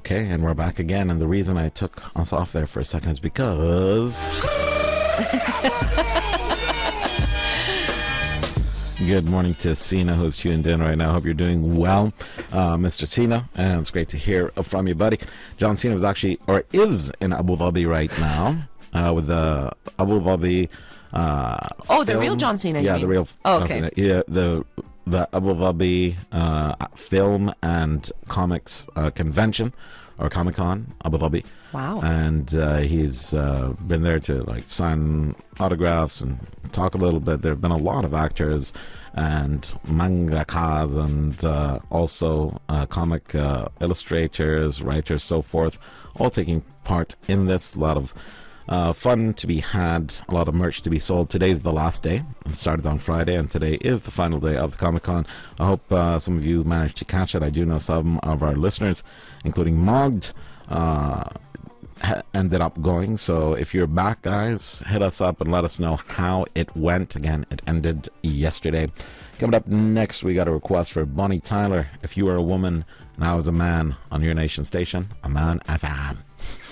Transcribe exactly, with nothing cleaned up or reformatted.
Okay, and we're back again. And the reason I took us off there for a second is because... Good morning to Sina, who's tuned in right now. Hope you're doing well, uh, Mister Sina, and it's great to hear from you, buddy. John Cena was actually, or is in Abu Dhabi right now, uh, with the Abu Dhabi uh, Oh, the film. real John Cena, you Yeah, mean? the real Oh, John okay. Cena. Yeah, the, the Abu Dhabi uh, film and comics uh, convention, or Comic-Con, Abu Dhabi. Wow. And uh, he's uh, been there to like sign autographs and talk a little bit. There have been a lot of actors and mangakas and uh, also uh, comic uh, illustrators, writers, so forth, all taking part in this. A lot of uh, fun to be had, a lot of merch to be sold. Today's the last day. It started on Friday, and today is the final day of the Comic-Con. I hope uh, some of you managed to catch it. I do know some of our listeners, including Mogd, uh, ha- ended up going. So if you're back, guys, hit us up and let us know how it went. Again, it ended yesterday. Coming up next, we got a request for Bonnie Tyler. If you were a woman and I was a man, on your nation station, a man F M.